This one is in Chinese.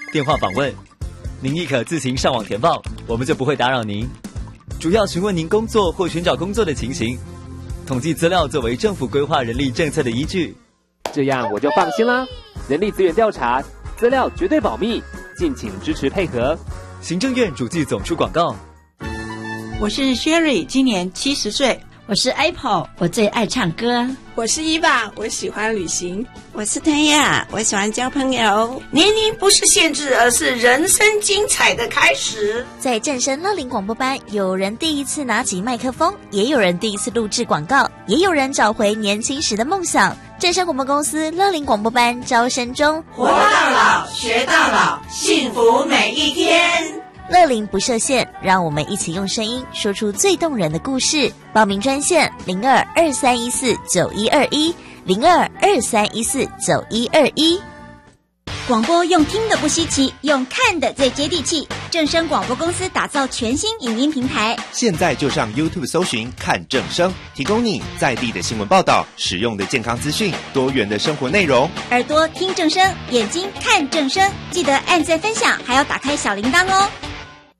电话访问，您亦可自行上网填报，我们就不会打扰您。主要询问您工作或寻找工作的情形，统计资料作为政府规划人力政策的依据。 这样我就放心啦。人力资源调查，资料绝对保密，敬请支持配合。 行政院主计总处广告。 我是 Sherry， 今年70岁。 我是 Apple， 我最爱唱歌。 我是伊娃，我喜欢旅行。 我是谭雅，我喜欢交朋友。 年龄不是限制，而是人生精彩的开始。 在正声乐龄广播班，有人第一次拿起麦克风，也有人第一次录制广告，也有人找回年轻时的梦想。正声广播公司乐龄广播班招生中， 活到老，学到老，幸福每一天。 乐龄不设限，让我们一起用声音说出最动人的故事。报名专线02-2314-9121，02-2314-9121。 广播用听的不稀奇，用看的最接地气。正声广播公司打造全新影音平台， 现在就上 YouTube 搜寻看正声，提供你在地的新闻报道、实用的健康资讯、多元的生活内容。 耳朵听正声，眼睛看正声，记得按赞分享，还要打开小铃铛哦。